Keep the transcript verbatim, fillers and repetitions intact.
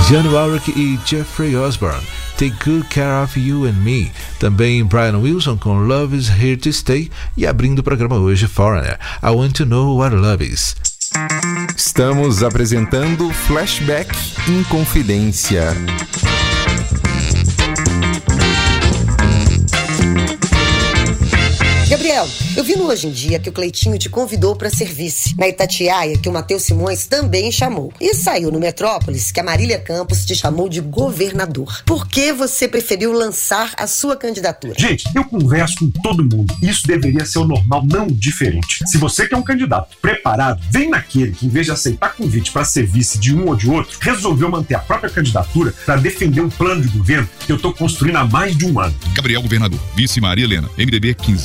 Dionne Warwick e Jeffrey Osborne, Take Good Care of You and Me. Também Brian Wilson com Love Is Here to Stay. E abrindo o programa hoje, Foreigner, I Want to Know What Love Is. Estamos apresentando Flashback em Confidência. Gabriel, eu vi no Hoje em Dia que o Cleitinho te convidou para serviço. Na Itatiaia, que o Matheus Simões também chamou. E saiu no Metrópolis que a Marília Campos te chamou de governador. Por que você preferiu lançar a sua candidatura? Gente, eu converso com todo mundo. Isso deveria ser o normal, não diferente. Se você quer um candidato preparado, vem naquele que, em vez de aceitar convite para ser vice de um ou de outro, resolveu manter a própria candidatura para defender um plano de governo que eu tô construindo há mais de um ano. Gabriel Governador, vice Maria Helena, M D B quinze.